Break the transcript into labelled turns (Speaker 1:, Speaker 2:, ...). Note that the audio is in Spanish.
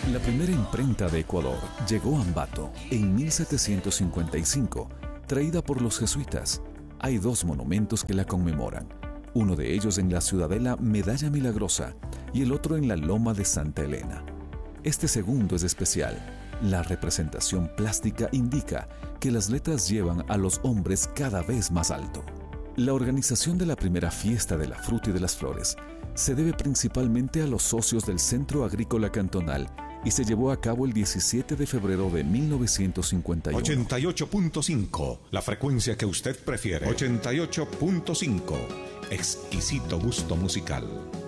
Speaker 1: La primera imprenta de Ecuador llegó a Ambato en 1755, traída por los jesuitas. Hay dos monumentos que la conmemoran, uno de ellos en la ciudadela Medalla Milagrosa y el otro en la Loma de Santa Elena. Este segundo es especial. La representación plástica indica que las letras llevan a los hombres cada vez más alto. La organización de la primera fiesta de la fruta y de las flores se debe principalmente a los socios del Centro Agrícola Cantonal y se llevó a cabo el 17 de febrero de 1951.
Speaker 2: 88.5, la frecuencia que usted prefiere. 88.5, exquisito gusto musical.